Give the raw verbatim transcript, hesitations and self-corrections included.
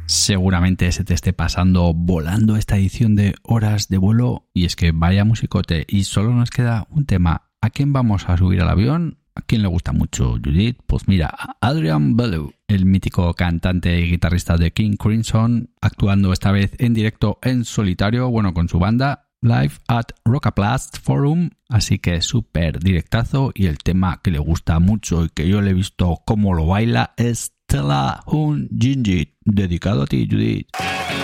Seguramente se te esté pasando volando esta edición de Horas de Vuelo y es que vaya musicote y solo nos queda un tema. ¿A quién vamos a subir al avión? ¿A quién le gusta mucho Judith? Pues mira, a Adrian Belew, el mítico cantante y guitarrista de King Crimson, actuando esta vez en directo en solitario, bueno, con su banda Live at Rockaplast Forum, así que súper directazo y el tema que le gusta mucho y que yo le he visto cómo lo baila es Stella Hun Jinjit, dedicado a ti, Judith.